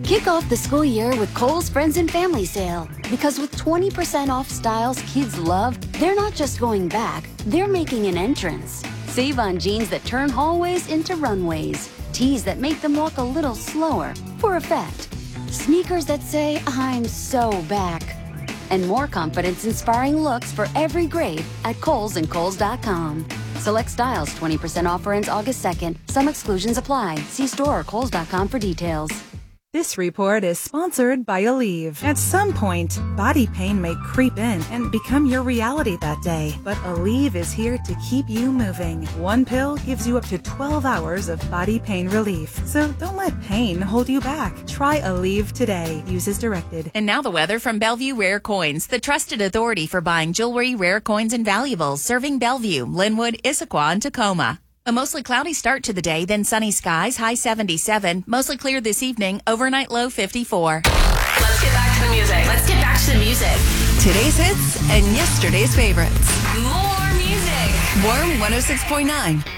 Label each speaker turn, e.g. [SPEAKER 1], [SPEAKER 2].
[SPEAKER 1] Kick off the school year with Kohl's Friends and Family Sale. Because with 20% off styles kids love, they're not just going back, they're making an entrance. Save on jeans that turn hallways into runways. Tees that make them walk a little slower, for effect. Sneakers that say, I'm so back. And more confidence-inspiring looks for every grade at Kohl's and Kohl's.com. Select styles 20% offer ends August 2nd. Some exclusions apply. See store or Kohl's.com for details.
[SPEAKER 2] This report is sponsored by Aleve. At some point, body pain may creep in and become your reality that day. But Aleve is here to keep you moving. One pill gives you up to 12 hours of body pain relief. So don't let pain hold you back. Try Aleve today. Use as directed.
[SPEAKER 3] And now the weather from Bellevue Rare Coins, the trusted authority for buying jewelry, rare coins, and valuables, serving Bellevue, Linwood, Issaquah, and Tacoma. A mostly cloudy start to the day, then sunny skies, high 77. Mostly clear this evening, overnight low 54.
[SPEAKER 4] Let's get back to the music.
[SPEAKER 5] Today's hits and yesterday's favorites.
[SPEAKER 4] More music.
[SPEAKER 5] Warm 106.9.